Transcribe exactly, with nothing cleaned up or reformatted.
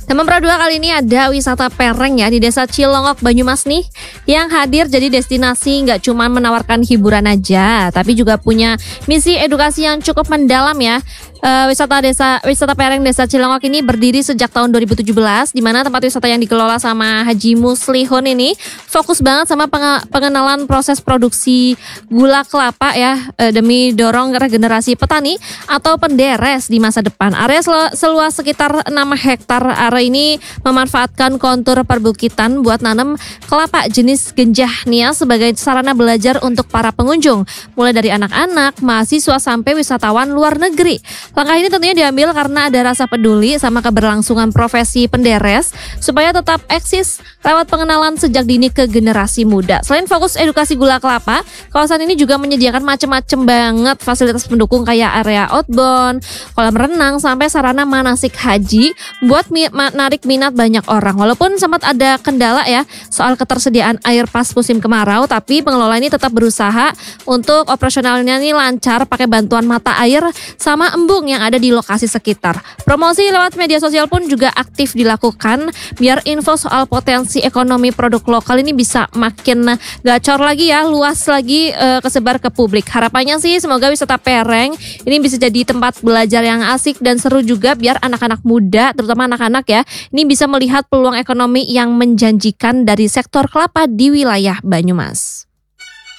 Nomor dua kali ini ada wisata Pereng ya di Desa Cilongok, Banyumas nih, yang hadir jadi destinasi nggak cuma menawarkan hiburan aja, tapi juga punya misi edukasi yang cukup mendalam ya. Uh, wisata desa wisata Pereng Desa Cilongok ini berdiri sejak tahun dua ribu tujuh belas, di mana tempat wisata yang dikelola sama Haji Muslihun ini fokus banget sama penge- pengenalan proses produksi gula kelapa ya, uh, demi dorong regenerasi petani atau penderes di masa depan. Area selu- seluas sekitar enam hektar area ini memanfaatkan kontur perbukitan buat nanam kelapa jenis genjah nia sebagai sarana belajar untuk para pengunjung, mulai dari anak-anak, mahasiswa sampai wisatawan luar negeri. Langkah ini tentunya diambil karena ada rasa peduli sama keberlangsungan profesi penderes supaya tetap eksis lewat pengenalan sejak dini ke generasi muda. Selain fokus edukasi gula kelapa, kawasan ini juga menyediakan macam-macam banget fasilitas pendukung kayak area outbound, kolam renang, sampai sarana manasik haji buat mi- menarik minat banyak orang. Walaupun sempat ada kendala ya soal ketersediaan air pas musim kemarau, tapi pengelola ini tetap berusaha untuk operasionalnya ini lancar pakai bantuan mata air sama embung yang ada di lokasi sekitar. Promosi lewat media sosial pun juga aktif dilakukan biar info soal potensi ekonomi produk lokal ini bisa makin gacor lagi ya, luas lagi e, kesebar ke publik. Harapannya sih semoga wisata Pereng ini bisa jadi tempat belajar yang asik dan seru juga biar anak-anak muda, terutama anak-anak ya, ini bisa melihat peluang ekonomi yang menjanjikan dari sektor kelapa di wilayah Banyumas.